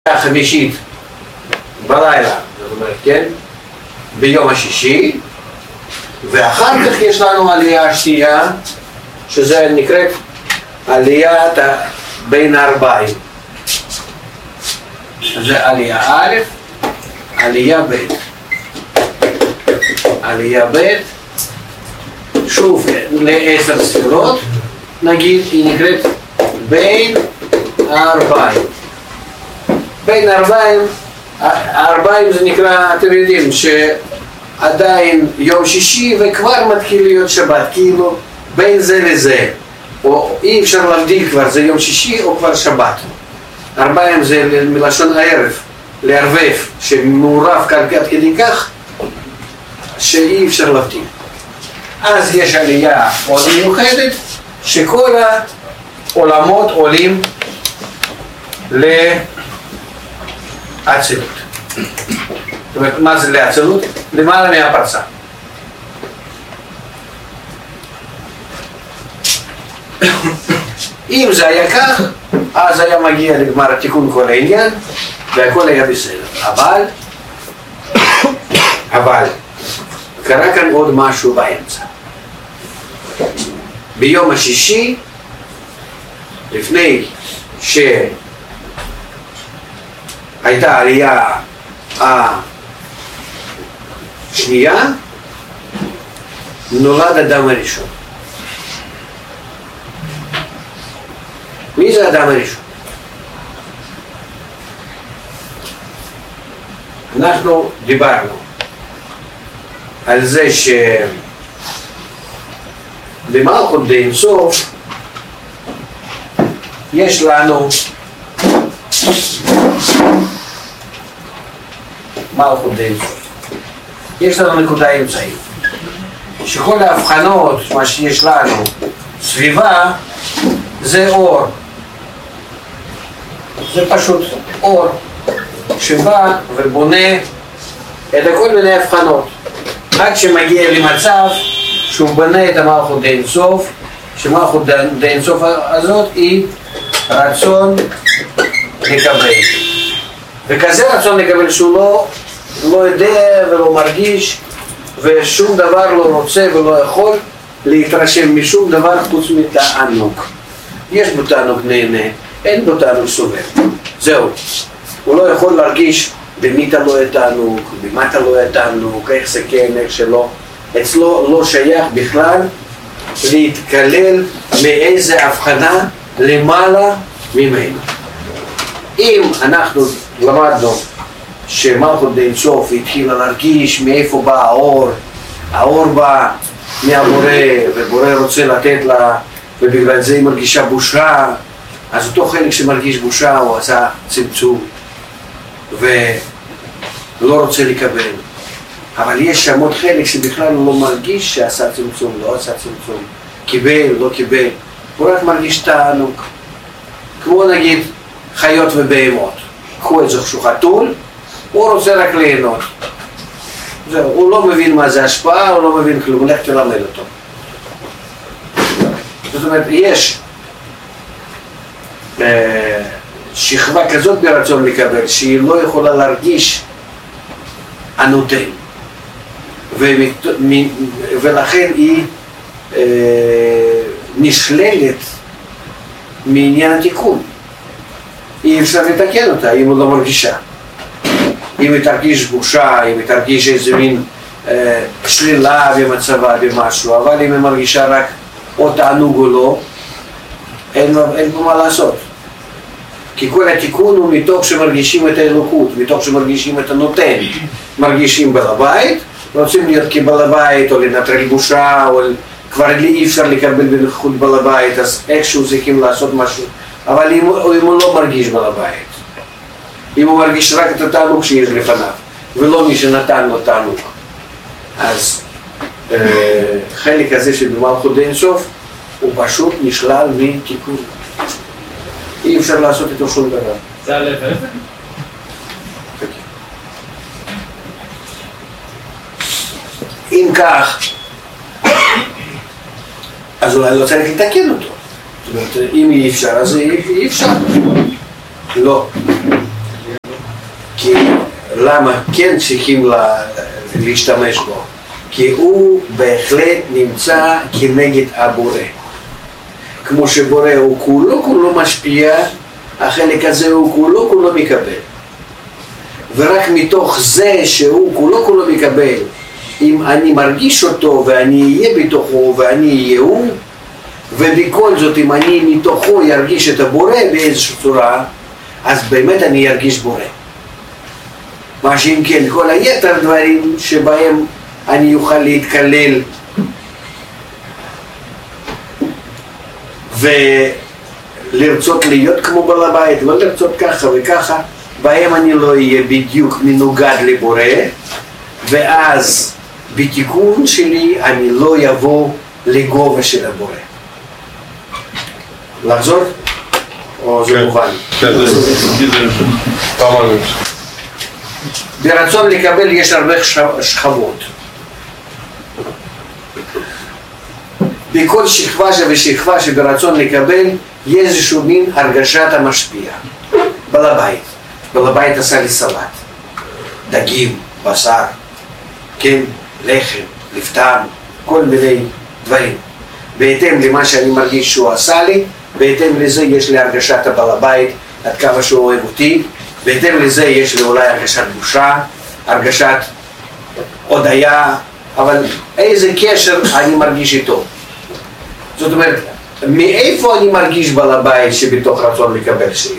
החמישית בלילה, זאת אומרת, כן? ביום השישי, ואחר כך יש לנו עלייה השנייה, שזה נקראת עליית בין הארבעים. זה עלייה א', עלייה ב'. עלייה ב', שוב ל10 ספירות, נגיד היא נקראת בין הארבעים. בין הארבעים זה נקרא, אתם יודעים, שעדיין יום שישי וכבר מתחיל להיות שבת, כאילו בין זה לזה, או אי אפשר להבדיל כבר, זה יום שישי או כבר שבת. ארבעים זה מלשון הערב, לערבב, שמעורב כאן עד כדי כך, שאי אפשר להבדיל. אז יש עלייה עוד מיוחדת, שכל העולמות עולים לאצילות. זאת אומרת, מה זה לאצילות? למעלה מהפרסה. אם זה היה כך, אז היה מגיע לגמר התיקון כל העניין, והכל היה בסדר. אבל, קרה כאן עוד משהו באמצע. ביום השישי, לפני שהייתה העלייה השנייה, נולד אדם הראשון. מי זה אדם הראשון? אנחנו דיברנו על זה שבמלכות דאין סוף יש לנו מלכות דאין סוף. יש לנו נקודה אמצעית, שכל ההבחנות, מה שיש לנו סביבה, זה אור. זה פשוט אור שבא ובונה את כל מיני הבחנות עד שמגיע למצב שהוא בנה את המלכות דאין סוף, שמלכות דאין סוף הזאת היא רצון לקבל, וכזה רצון לקבל שהוא לא יודע ולא מרגיש ושום דבר לא רוצה ולא יכול להתרשם משום דבר חוץ מתענוג. יש בו תענוג נהנה, אין בו תענוג סובל. זהו. הוא לא יכול להרגיש במי אתה לא תענוג, במה אתה לא תענוג, איך זה כן, איך שלא. אצלו לא שייך בכלל להתקלל מאיזה הבחנה למעלה ממנו. אם אנחנו למדנו שמלכות דאין סוף התחילה להרגיש מאיפה בא האור, האור בא מהבורא, ובורא רוצה לתת לה, ובגלל זה היא מרגישה בושה, אז אותו חלק שמרגיש בושה הוא עשה צמצום ולא רוצה לקבל. אבל יש שם עוד חלק שבכלל הוא לא מרגיש שעשה צמצום, לא עשה צמצום, קיבל, לא קיבל, הוא רק מרגיש תענוג. כמו נגיד חיות ובהמות, קחו את זה חתול, הוא רוצה רק ליהנות. זהו, הוא לא מבין מה זה השפעה, הוא לא מבין כלום, לך תלמד אותו. זאת אומרת, יש שכבה כזאת ברצון לקבל, שהיא לא יכולה להרגיש הנותן, ולכן היא נשללת מעניין התיקון. אי אפשר לתקן אותה אם היא לא מרגישה. אם היא תרגיש בושה, אם היא תרגיש איזה מין שלילה במצבה במשהו, אבל אם היא מרגישה רק או תענוג או לא, אין פה מה לעשות. כי כל התיקון הוא מתוך שמרגישים את האלוקות, מתוך שמרגישים את הנותן. מרגישים בעל הבית, רוצים להיות כבעל הבית או לנטרל בושה, או כבר אי אפשר לקבל בנוכחות בעל הבית, אז איכשהו צריכים לעשות משהו. אבל אם הוא לא מרגיש בעל הבית, אם הוא מרגיש רק את התענוג שיש לפניו, ולא מי שנתן לו תענוג, אז חלק הזה שבמלכות דאין סוף הוא פשוט נשלל מתיקון. אי אפשר לעשות איתו שום דבר. זה הלב אבן? אם כך, אז אולי לא צריך לתקן אותו. זאת אומרת, אם אי אפשר, אז אי אפשר. לא. למה כן צריכים להשתמש בו? כי הוא בהחלט נמצא כנגד הבורא. כמו שבורא הוא כולו משפיע, החלק הזה הוא כולו מקבל. ורק מתוך זה שהוא כולו מקבל, אם אני מרגיש אותו ואני אהיה בתוכו ואני אהיה הוא, ובכל זאת אם אני מתוכו ירגיש את הבורא באיזושהי צורה, אז באמת אני ארגיש בורא. מה שאם כן, כל היתר דברים שבהם אני אוכל להתקלל ולרצות להיות כמו בעל הבית, לא לרצות ככה וככה, בהם אני לא אהיה בדיוק מנוגד לבורא, ואז בתיקון שלי אני לא יבוא לגובה של הבורא. לחזור? או זה מובן? כן, זה פעמיים. ברצון לקבל יש הרבה שכבות. בכל שכבה ושכבה שברצון לקבל יש איזשהו מין הרגשת המשפיע. בעל הבית עשה לי סלט, דגים, בשר, כן, לחם, לפתן, כל מיני דברים. בהתאם למה שאני מרגיש שהוא עשה לי, בהתאם לזה יש לי הרגשת הבעל הבית, עד כמה שהוא אוהב אותי, בהתאם לזה יש לי אולי הרגשת בושה, הרגשת הודיה, אבל איזה קשר אני מרגיש איתו. זאת אומרת, מאיפה אני מרגיש בעל הבית שבתוך רצון לקבל שלי?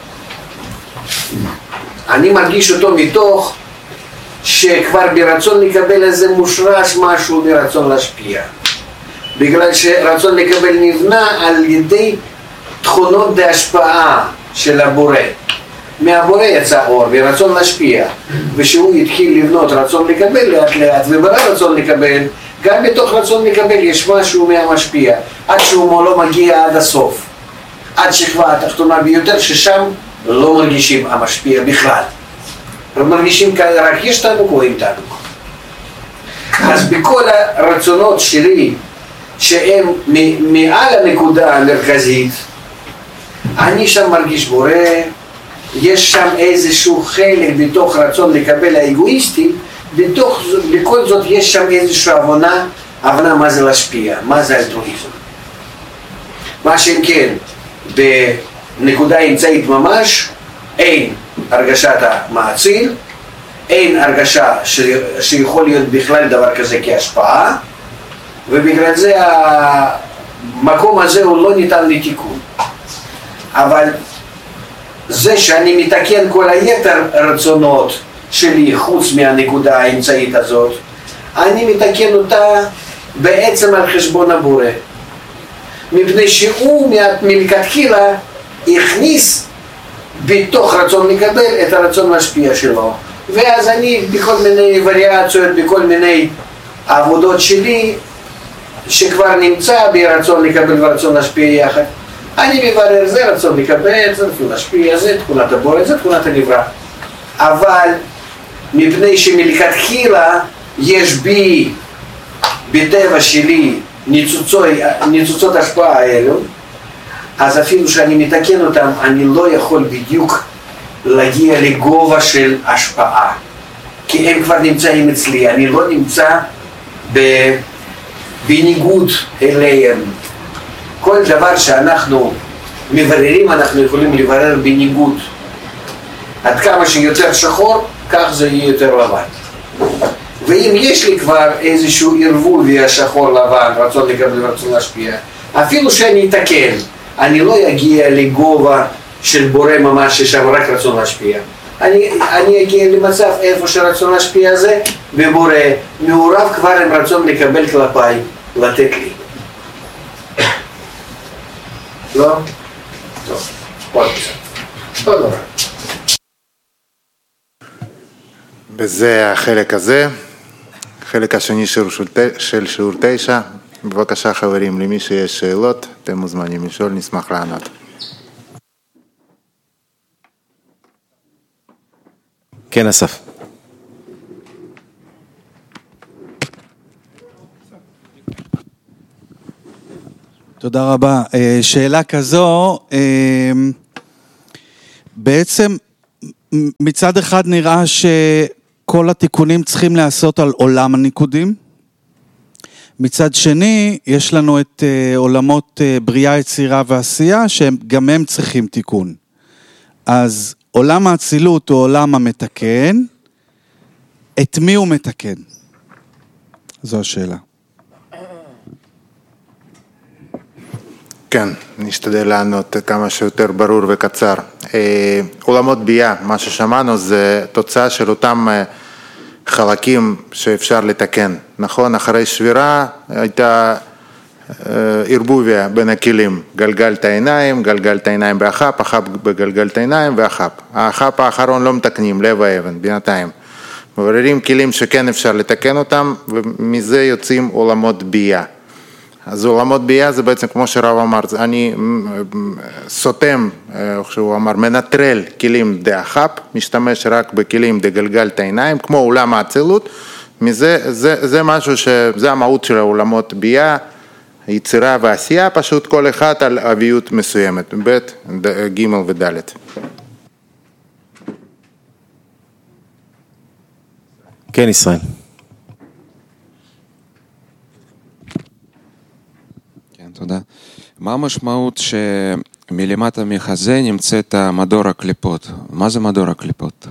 אני מרגיש אותו מתוך שכבר ברצון לקבל איזה מושרש משהו מרצון להשפיע. בגלל שרצון לקבל נבנה על ידי תכונות בהשפעה של הבורא. מהבורא יצא אור ורצון להשפיע, ושהוא התחיל לבנות רצון לקבל לאט לאט, וברא רצון לקבל, גם בתוך רצון לקבל יש משהו מהמשפיע, עד שהוא לא מגיע עד הסוף, עד שכבה התחתונה ביותר, ששם לא מרגישים המשפיע בכלל, מרגישים רק יש תענוג או אין תענוג. אז בכל הרצונות שלי שהם מעל הנקודה המרכזית, אני שם מרגיש בורא, יש שם איזשהו חלק בתוך רצון לקבל האגואיסטי, בכל זאת יש שם איזושהי הבנה מה זה להשפיע, מה זה אלטרואיזם. מה שכן, בנקודה אמצעית ממש, אין הרגשת המאציל, אין הרגשה שיכול להיות בכלל דבר כזה כהשפעה, ובגלל זה המקום הזה הוא לא ניתן לתיקון. אבל זה שאני מתקן כל היתר רצונות שלי חוץ מהנקודה האמצעית הזאת, אני מתקן אותה בעצם על חשבון הבורא. מפני שהוא מלכתחילה הכניס בתוך רצון לקבל את הרצון להשפיע שלו. ואז אני בכל מיני וריאציות, בכל מיני עבודות שלי, שכבר נמצא ברצון לקבל ורצון להשפיע יחד, אני מברר זה רצון לקבל, זה רצון להשפיע, זה תכונת הבורא, זה תכונת הנברא. אבל מפני שמלכתחילה יש בי בטבע שלי ניצוצות השפעה האלו, אז אפילו שאני מתקן אותם אני לא יכול בדיוק להגיע לגובה של השפעה, כי הם כבר נמצאים אצלי, אני לא נמצא בניגוד אליהם. כל דבר שאנחנו מבררים אנחנו יכולים לברר בניגוד. עד כמה שיותר שחור, כך זה יהיה יותר לבן. ואם יש לי כבר איזשהו ערבובי השחור לבן, רצון לקבל ורצון להשפיע, אפילו שאני אתקן, אני לא אגיע לגובה של בורא ממש ששם רק רצון להשפיע. אני אגיע למצב איפה שרצון להשפיע זה, ובורא מעורב כבר עם רצון לקבל כלפיי, לתת לי. לא? טוב, עוד קצת. עוד דבר. וזה החלק הזה. חלק השני של שיעור 9. בבקשה חברים, למי שיש שאלות, אתם מוזמנים לשאול, נשמח לענות. כן, אסף. תודה רבה. שאלה כזו, בעצם מצד אחד נראה שכל התיקונים צריכים לעשות על עולם הניקודים. מצד שני, יש לנו את עולמות בריאה, יצירה ועשייה, שגם הם צריכים תיקון. אז עולם האצילות הוא עולם המתקן, את מי הוא מתקן? זו השאלה. כן, נשתדל לענות כמה שיותר ברור וקצר. עולמות בייה, מה ששמענו זה תוצאה של אותם חלקים שאפשר לתקן. נכון, אחרי שבירה הייתה ערבוביה בין הכלים, גלגלת העיניים באחף, אחף בגלגלת העיניים ואחף. האחף האחרון לא מתקנים, לב האבן, בינתיים. מבררים כלים שכן אפשר לתקן אותם, ומזה יוצאים עולמות בייה. אז עולמות בייה זה בעצם כמו שרב אמר, אני סותם, שהוא אמר, מנטרל כלים דה אחפ, משתמש רק בכלים דה גלגלת העיניים, כמו עולם האצילות, זה משהו שזה המהות של העולמות בייה, יצירה ועשייה, פשוט כל אחד על אביות מסוימת, ב' ג' וד'. כן, ישראל. כן, תודה. מה המשמעות שמלמטה מחזה נמצאת מדור הקליפות? מה זה מדור הקליפות?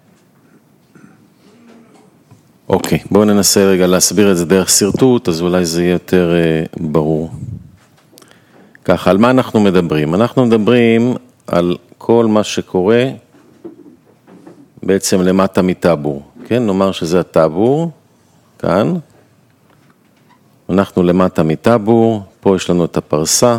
אוקיי, בואו ננסה רגע להסביר את זה דרך סרטוט, אז אולי זה יהיה יותר ברור. ככה, על מה אנחנו מדברים? אנחנו מדברים על כל מה שקורה בעצם למטה מטאבור. כן, נאמר שזה הטאבור, כאן. אנחנו למטה מטאבור, פה יש לנו את הפרסה.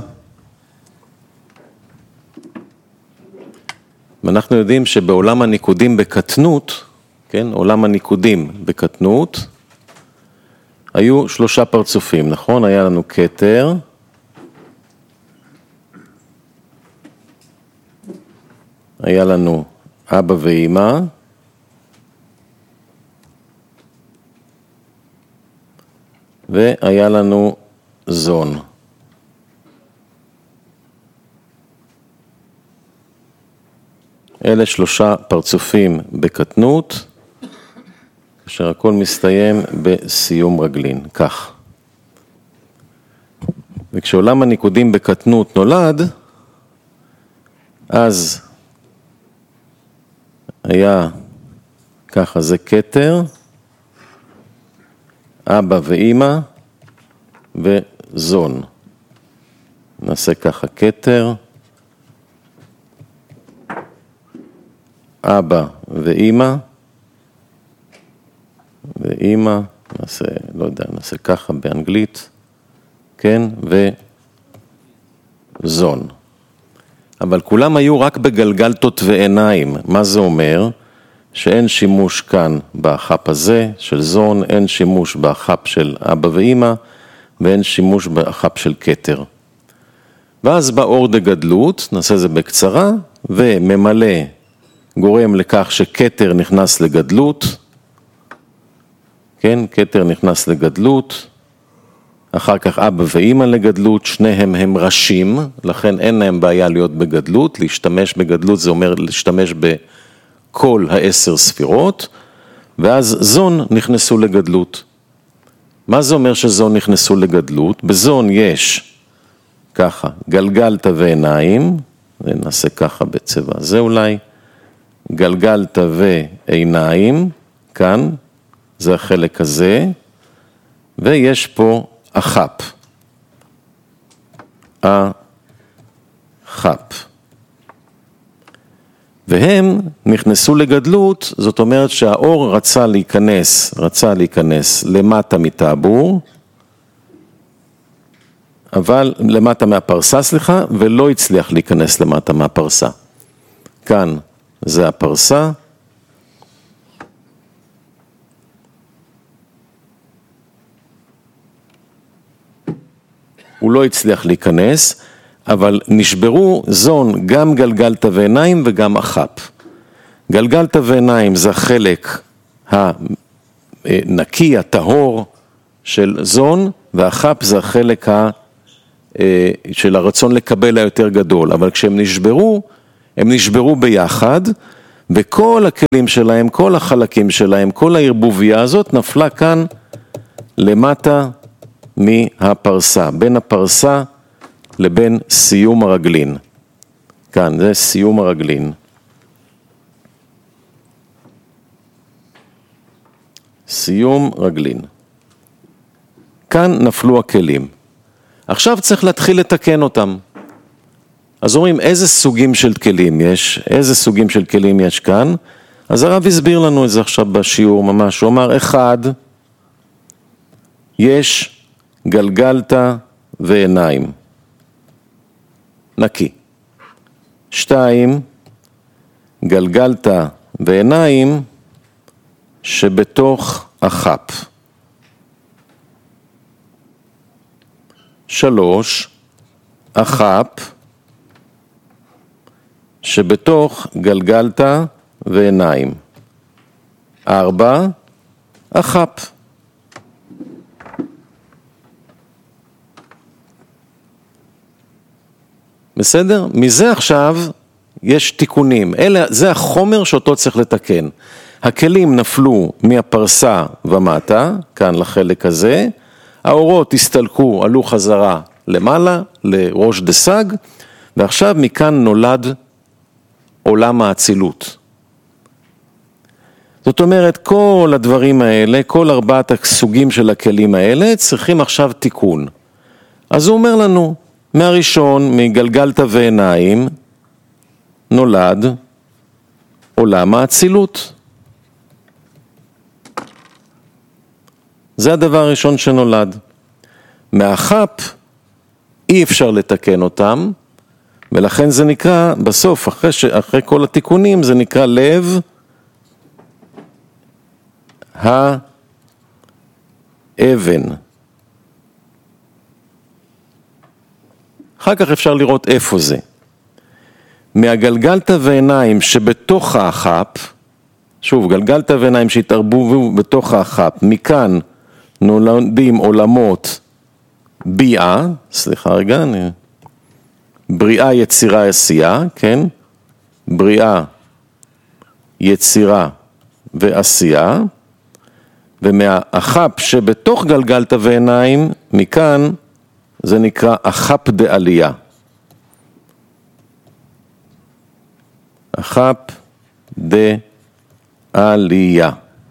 ואנחנו יודעים שבעולם הניקודים בקטנות, כן, עולם הניקודים בקטנות, היו 3 פרצופים, נכון? היה לנו כתר, היה לנו אבא ואמא, והיה לנו זון. אלה 3 פרצופים בקטנות, כאשר הכל מסתיים בסיום רגלין, כך. וכשעולם הניקודים בקטנות נולד, אז היה ככה, זה כתר, אבא ואמא וזון. נעשה ככה כתר, אבא ואמא, נעשה, לא יודע, נעשה ככה באנגלית, כן, וזון. אבל כולם היו רק בגלגלתות ועיניים. מה זה אומר? שאין שימוש כאן באחפ הזה של זון, אין שימוש באחפ של אבא ואמא, ואין שימוש באחפ של כתר. ואז באור דגדלות, נעשה זה בקצרה, וממלא גורם לכך שכתר נכנס לגדלות, כן, כתר נכנס לגדלות, אחר כך אבא ואמא לגדלות, שניהם הם ראשים, לכן אין להם בעיה להיות בגדלות, להשתמש בגדלות זה אומר להשתמש בכל 10 ספירות, ואז זון נכנסו לגדלות. מה זה אומר שזון נכנסו לגדלות? בזון יש ככה, גלגלת ועיניים, נעשה ככה בצבע הזה אולי, גלגלת ועיניים, כאן, זה החלק הזה, ויש פה אחפ. אחפ. והם נכנסו לגדלות, זאת אומרת שהאור רצה להיכנס למטה מטאבור, אבל למטה מהפרסה, סליחה, ולא הצליח להיכנס למטה מהפרסה. כאן זה הפרסה, הוא לא הצליח להיכנס, אבל נשברו זון גם גלגלת ועיניים וגם אחפ. גלגלת ועיניים זה החלק הנקי, הטהור של זון, והאחפ זה החלק של הרצון לקבל היותר גדול. אבל כשהם נשברו, הם נשברו ביחד, וכל הכלים שלהם, כל החלקים שלהם, כל הערבוביה הזאת נפלה כאן למטה מהפרסה, בין הפרסה לבין סיום הרגלין. כאן, זה סיום הרגלין. סיום רגלין. כאן נפלו הכלים. עכשיו צריך להתחיל לתקן אותם. אז אומרים, איזה סוגים של כלים יש? איזה סוגים של כלים יש כאן? אז הרב הסביר לנו את זה עכשיו בשיעור ממש. הוא אמר, 1, יש גלגלתא ועיניים. נקי. 2, גלגלתא ועיניים שבתוך החפ. 3, החפ שבתוך גלגלתא ועיניים. 4, החפ. בסדר? מזה עכשיו יש תיקונים. זה החומר שאותו צריך לתקן. הכלים נפלו מהפרסה ומטה, כאן לחלק הזה. האורות הסתלקו, עלו חזרה למעלה, לראש דסג, ועכשיו מכאן נולד עולם האצילות. זאת אומרת, כל הדברים האלה, כל 4 הסוגים של הכלים האלה, צריכים עכשיו תיקון. אז הוא אומר לנו, מהראשון, מגלגלתא ועיניים, נולד עולם האצילות. זה הדבר הראשון שנולד. מהחפ אי אפשר לתקן אותם, ולכן זה נקרא, בסוף, אחרי כל התיקונים, זה נקרא לב האבן. אחר כך אפשר לראות איפה זה. מהגלגלתא ועיניים שבתוך החפ, שוב, גלגלתא ועיניים שהתערבו בתוך החפ, מכאן נולדים עולמות ביאה, סליחה רגע, בריאה, יצירה, עשייה, כן? בריאה, יצירה ועשייה, ומהחפ שבתוך גלגלתא ועיניים, מכאן זה נקרא החפ דעלייה. החפ דעלייה.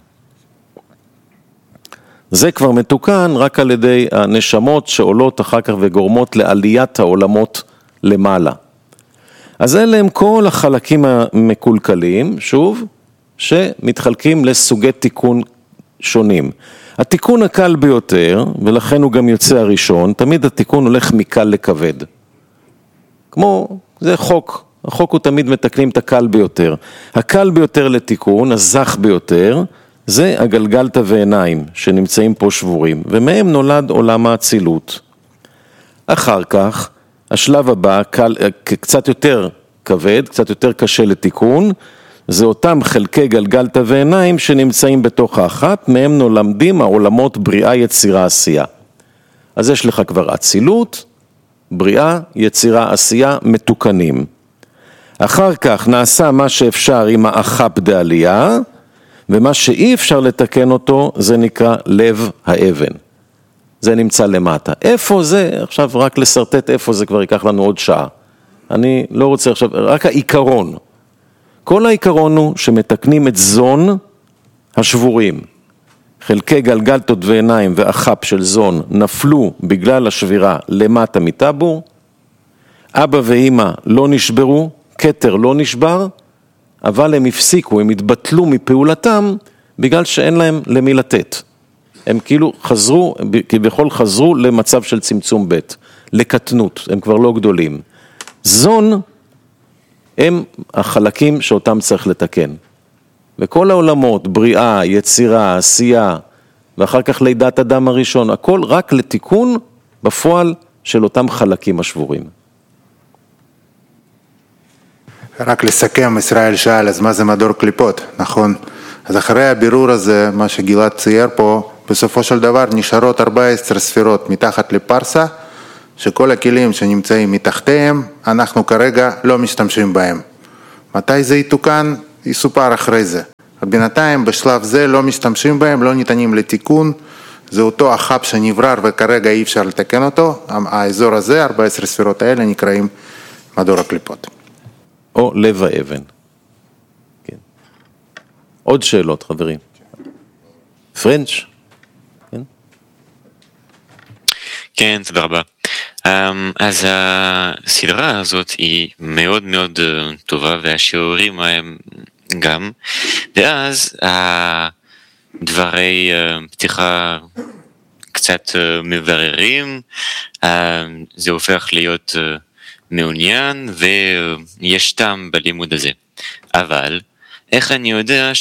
זה כבר מתוקן רק על ידי הנשמות שעולות אחר כך וגורמות לעליית העולמות למעלה. אז אלה הם כל החלקים המקולקלים, שוב, שמתחלקים לסוגי תיקון שונים. התיקון הקל ביותר, ולכן הוא גם יוצא הראשון, תמיד התיקון הולך מקל לכבד. כמו, זה חוק. החוק הוא תמיד מתקנים את הקל ביותר. הקל ביותר לתיקון, הזך ביותר, זה הגלגלתא ועיניים שנמצאים פה שבורים, ומהם נולד עולם האצילות. אחר כך, השלב הבא, קצת יותר כבד, קצת יותר קשה לתיקון, זה אותם חלקי גלגלתא ועיניים שנמצאים בתוך האחת, מהם נולדים העולמות בריאה, יצירה, עשייה. אז יש לך כבר אצילות, בריאה, יצירה, עשייה, מתוקנים. אחר כך נעשה מה שאפשר עם החפ דעלייה, ומה שאי אפשר לתקן אותו זה נקרא לב האבן. זה נמצא למטה. איפה זה? עכשיו רק לסרטט איפה זה כבר ייקח לנו עוד שעה. אני לא רוצה עכשיו, רק העיקרון. כל העיקרון הוא שמתקנים את זון השבורים. חלקי גלגלתות ועיניים והחפ של זון נפלו בגלל השבירה למטה מטבור. אבא ואמא לא נשברו, כתר לא נשבר, אבל הם הפסיקו, הם התבטלו מפעולתם בגלל שאין להם למי לתת. הם כאילו חזרו, כביכול חזרו למצב של צמצום בית, לקטנות, הם כבר לא גדולים. זון הם החלקים שאותם צריך לתקן. וכל העולמות, בריאה, יצירה, עשייה, ואחר כך לידת אדם הראשון, הכל רק לתיקון בפועל של אותם חלקים השבורים. רק לסכם, ישראל שאל, אז מה זה מדור קליפות, נכון? אז אחרי הבירור הזה, מה שגלעד צייר פה, בסופו של דבר נשארות 14 ספירות מתחת לפרסה, שכל הכלים שנמצאים מתחתיהם, אנחנו כרגע לא משתמשים בהם. מתי זה יתוקן? יסופר אחרי זה. בינתיים בשלב זה לא משתמשים בהם, לא ניתנים לתיקון, זה אותו החב שנברר וכרגע אי אפשר לתקן אותו, האזור הזה, 14 ספירות האלה נקראים מדור הקליפות. או לב האבן. כן. עוד שאלות, חברים. פרנץ'? כן? כן, תודה רבה. אז הסדרה הזאת היא מאוד מאוד טובה, והשיעורים הם גם, ואז דברי פתיחה קצת מבררים, זה הופך להיות מעוניין ויש טעם בלימוד הזה. אבל איך אני יודע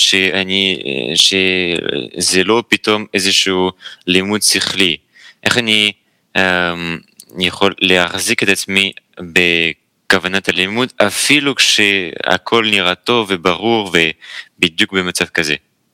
שזה לא פתאום איזשהו לימוד שכלי? איך אני יכול להחזיק את עצמי בכוונת הלימוד אפילו כשהכל נראה טוב וברור ובדיוק במצב כזה?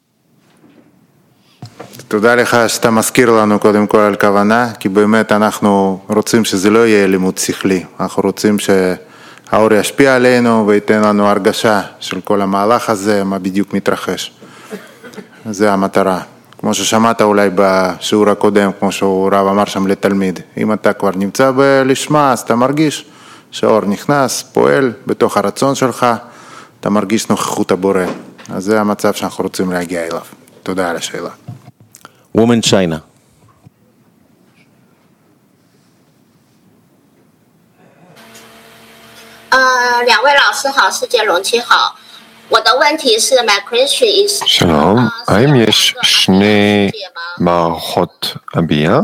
תודה לך שאתה מזכיר לנו קודם כל על כוונה, כי באמת אנחנו רוצים שזה לא יהיה לימוד שכלי, אנחנו רוצים שהאור ישפיע עלינו וייתן לנו הרגשה של כל המהלך הזה, מה בדיוק מתרחש. זה המטרה. כמו ששמעת אולי בשיעור הקודם, כמו שהוא רב אמר שם לתלמיד, אם אתה כבר נמצא בלשמה, אז אתה מרגיש שהאור נכנס, פועל בתוך הרצון שלך, אתה מרגיש נוכחות הבורא. אז זה המצב שאנחנו רוצים להגיע אליו. תודה על השאלה. Woman China. 两位老师好，世界龙七好。我的问题是 my question is שלום, האם יש שני מערכות הביעה?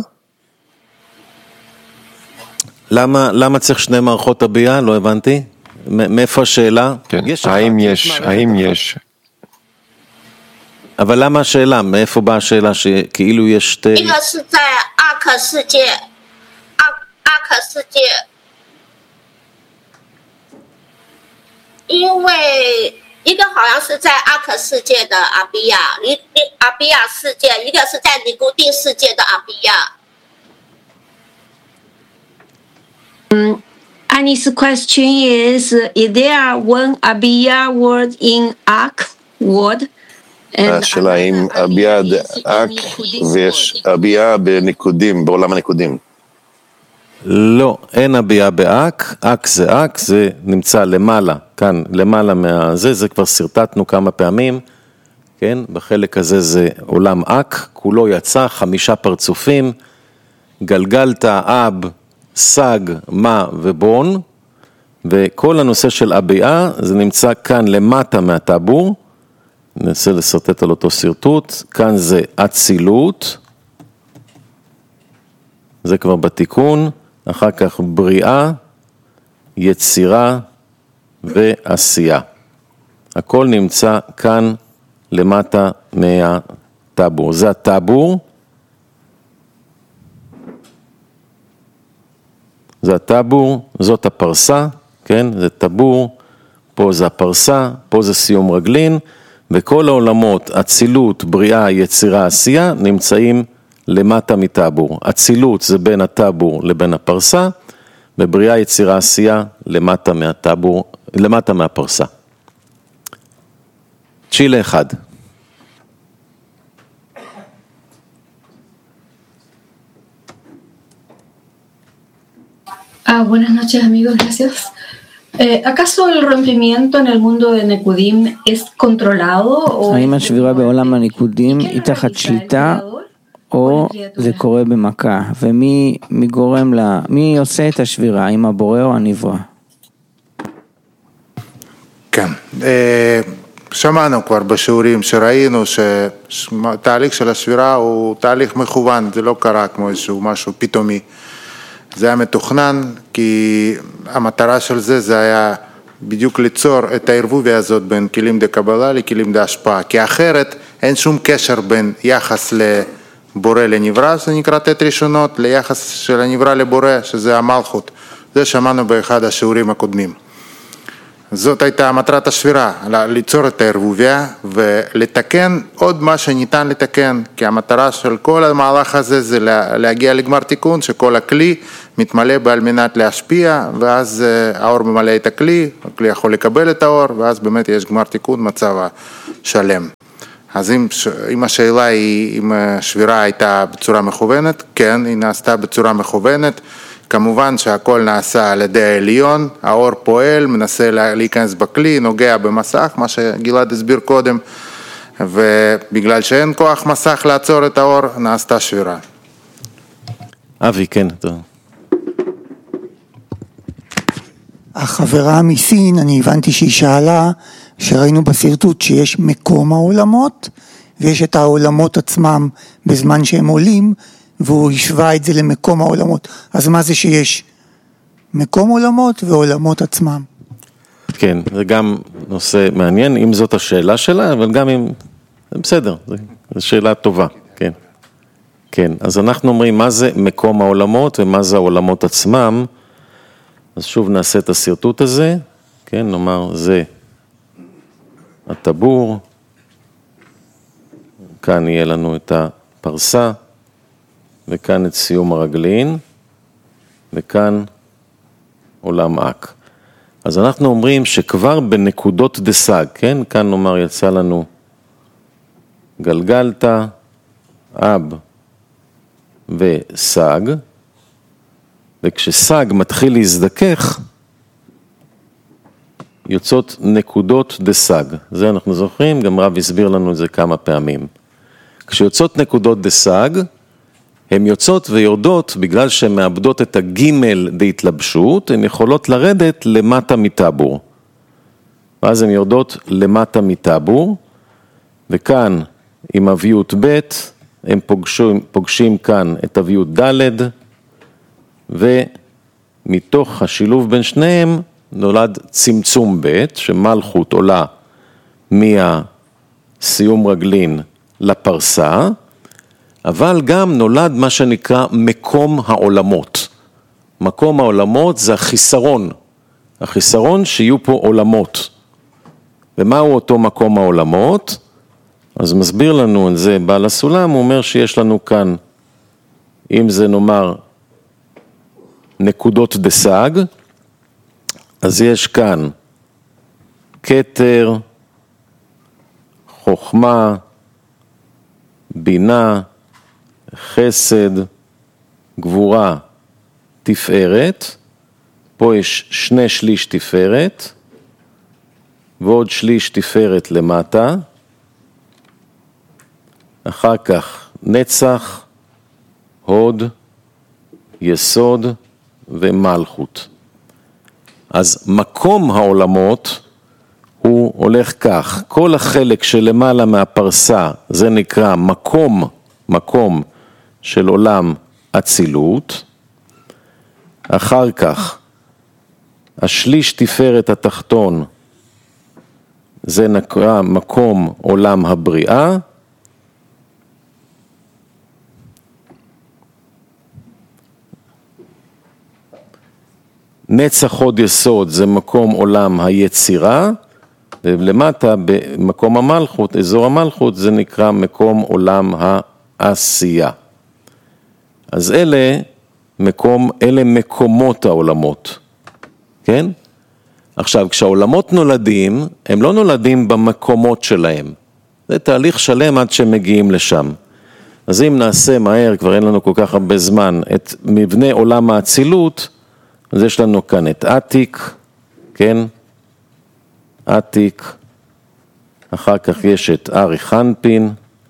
למה צריך שני מערכות הביעה? לא הבנתי. מאיפה השאלה? כן, האם יש? אבל למה השאלה? מאיפה באה השאלה שכאילו יש שתי... 一个是在阿克世界，阿克世界，因为一个好像是在阿克世界的阿比亚，阿比亚世界，一个是在尼古丁世界的阿比亚。 Annie's question is there one Abiyah word in Ak word? השאלה אם הביאה אק ויש הביאה בניקודים, בעולם הניקודים. לא, אין הביאה באק, אק זה אק, זה נמצא למעלה, כאן למעלה מהזה, זה כבר סרטטנו כמה פעמים, כן, בחלק הזה זה עולם אק, כולו יצא 5 פרצופים, גלגלת, אב, סג, מה ובון, וכל הנושא של הביאה זה נמצא כאן למטה מהטבור, ננסה לסרטט על אותו סרטוט, כאן זה אצילות, זה כבר בתיקון, אחר כך בריאה, יצירה ועשייה. הכל נמצא כאן למטה מהטבור. זה הטבור, זה הטבור, זאת הפרסה, כן? זה טבור, פה זה הפרסה, פה זה סיום רגלין, וכל העולמות, אצילות, בריאה, יצירה, עשייה, נמצאים למטה מטבור. אצילות זה בין הטבור לבין הפרסה, ובריאה, יצירה, עשייה למטה מהטבור, למטה מהפרסה. צ'ילה 1. Buenas noches amigos, gracias. ¿Acaso el rompimiento en el mundo de Nekudim es controlado? האם השבירה בעולם הניקודים היא תחת שליטה או זה קורה במכה? ומי גורם לה, מי עושה את השבירה, האם הבורא או הנברא? כן, שמענו כבר בשיעורים שראינו שהתהליך של השבירה הוא תהליך מכוון, זה לא קרה כמו איזשהו משהו פתאומי. זה היה מתוכנן, כי המטרה של זה היה בדיוק ליצור את הערבוביה הזאת בין כלים דקבלה לכלים דהשפעה, כי אחרת אין שום קשר בין יחס לבורא לנברא, זה נקרא תת ראשונות, ליחס של הנברא לבורא, שזה המלכות. זה שמענו באחד השיעורים הקודמים. זאת הייתה מטרת השבירה, ליצור את הערבוביה ולתקן עוד מה שניתן לתקן, כי המטרה של כל המהלך הזה זה להגיע לגמר תיקון, שכל הכלי מתמלא על מנת להשפיע, ואז האור ממלא את הכלי יכול לקבל את האור, ואז באמת יש גמר תיקון, מצב שלם. אז אם השאלה היא אם השבירה הייתה בצורה מכוונת, כן, היא נעשתה בצורה מכוונת, כמובן שהכל נעשה על ידי העליון, האור פועל, מנסה להיכנס בכלי, נוגע במסך, מה שגלעד הסביר קודם, ובגלל שאין כוח מסך לעצור את האור, נעשתה שבירה. אבי, כן, טוב. החברה מסין, אני הבנתי שהיא שאלה, שראינו בסרטוט שיש מקום העולמות, ויש את העולמות עצמם בזמן שהם עולים, והוא השווה את זה למקום העולמות. אז מה זה שיש מקום עולמות ועולמות עצמם? כן, זה גם נושא מעניין, אם זאת השאלה שלה, אבל גם אם, בסדר, זו שאלה טובה, כן. כן, אז אנחנו אומרים מה זה מקום העולמות ומה זה העולמות עצמם, אז שוב נעשה את הסרטוט הזה, כן, נאמר זה הטבור, כאן יהיה לנו את הפרסה, וכאן את סיום הרגלין, וכאן עולם אק. אז אנחנו אומרים שכבר בנקודות דסג, כן? כאן נאמר יצא לנו גלגלתא, אב וסג, וכשסג מתחיל להזדכך, יוצאות נקודות דסג. זה אנחנו זוכרים, גם רב הסביר לנו את זה כמה פעמים. כשיוצאות נקודות דסג, הן יוצאות ויורדות בגלל שהן מאבדות את הגימל בהתלבשות, הן יכולות לרדת למטה מטבור. ואז הן יורדות למטה מטבור, וכאן עם אביות ב' הם פוגשים כאן את אביות ד', ומתוך השילוב בין שניהם נולד צמצום ב', שמלכות עולה מהסיום רגלין לפרסה, אבל גם נולד מה שנקרא מקום העולמות. מקום העולמות זה החיסרון. החיסרון שיהיו פה עולמות. ומהו אותו מקום העולמות? אז מסביר לנו את זה בעל הסולם, הוא אומר שיש לנו כאן, אם זה נאמר נקודות דסג, אז יש כאן כתר, חוכמה, בינה, חסד, גבורה, תפארת, פה יש 2/3 תפארת, ועוד 1/3 תפארת למטה, אחר כך נצח, הוד, יסוד ומלכות. אז מקום העולמות הוא הולך כך, כל החלק שלמעלה מהפרסה זה נקרא מקום של עולם אצילות, אחר כך 1/3 תפארת התחתון זה נקרא מקום עולם הבריאה, נצח הוד יסוד זה מקום עולם היצירה, ולמטה במקום המלכות, אזור המלכות, זה נקרא מקום עולם העשייה. אז אלה מקומות העולמות, כן? עכשיו, כשהעולמות נולדים, הם לא נולדים במקומות שלהם. זה תהליך שלם עד שהם מגיעים לשם. אז אם נעשה מהר, כבר אין לנו כל כך הרבה זמן, את מבנה עולם האצילות, אז יש לנו כאן את עתיק, כן? עתיק, אחר כך יש את ארי חנפין,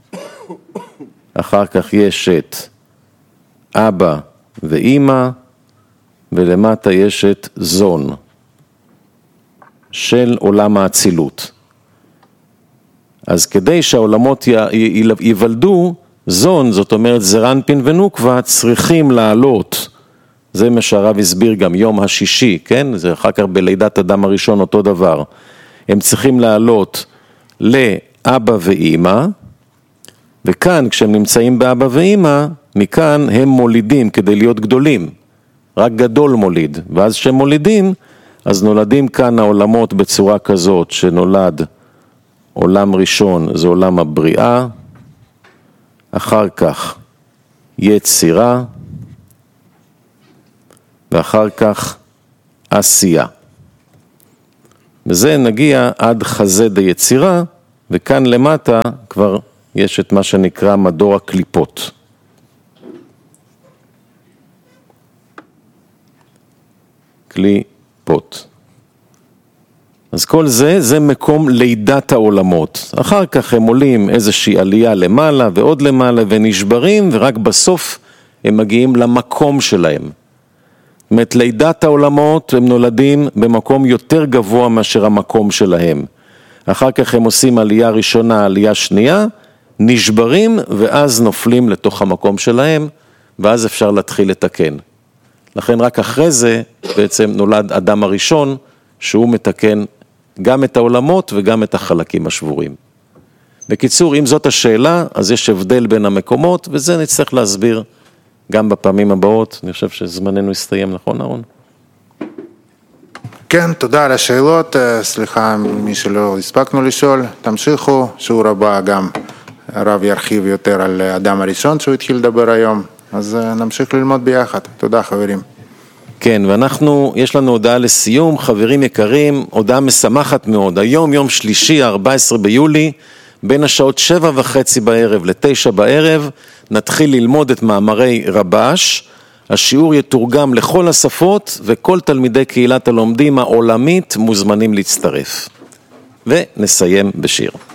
אחר כך יש את אבא ואמא, ולמטה יש את זון, של עולם האצילות. אז כדי שהעולמות ייוולדו, זון, זאת אומרת זרנפין ונוקבה, צריכים לעלות, זה מה שהרב הסביר גם יום השישי, כן? זה אחר כך בלידת אדם הראשון אותו דבר. הם צריכים לעלות לאבא ואמא, וכאן כשהם נמצאים באבא ואמא, מכאן הם מולידים כדי להיות גדולים. רק גדול מוליד, ואז כשהם מולידים, אז נולדים כאן העולמות בצורה כזאת, שנולד עולם ראשון, זה עולם הבריאה, אחר כך יצירה, ואחר כך עשייה. וזה נגיע עד חזה דיצירה, וכאן למטה כבר יש את מה שנקרא מדור הקליפות. קליפות. אז כל זה מקום לידת העולמות. אחר כך הם עולים איזושהי עלייה למעלה ועוד למעלה ונשברים, ורק בסוף הם מגיעים למקום שלהם. זאת אומרת, לידת העולמות הם נולדים במקום יותר גבוה מאשר המקום שלהם. אחר כך הם עושים עלייה ראשונה, עלייה שנייה, נשברים ואז נופלים לתוך המקום שלהם, ואז אפשר להתחיל לתקן. לכן רק אחרי זה בעצם נולד אדם הראשון, שהוא מתקן גם את העולמות וגם את החלקים השבורים. בקיצור, אם זאת השאלה, אז יש הבדל בין המקומות, וזה נצטרך להסביר גם בפעמים הבאות. אני חושב שזמננו יסתיים, נכון אהרון? כן, תודה על השאלות. סליחה מי שלא הספקנו לשאול. תמשיכו, שיעור הבא גם הרב ירחיב יותר על אדם הראשון שהוא התחיל לדבר היום. אז נמשיך ללמוד ביחד. תודה חברים. כן, ואנחנו, יש לנו הודעה לסיום, חברים יקרים, הודעה משמחת מאוד. היום, יום שלישי, 14 ביולי, בין השעות 7:30 בערב ל9 בערב, נתחיל ללמוד את מאמרי רבש. השיעור יתורגם לכל השפות, וכל תלמידי קהילת הלומדים העולמית מוזמנים להצטרף. ונסיים בשיר.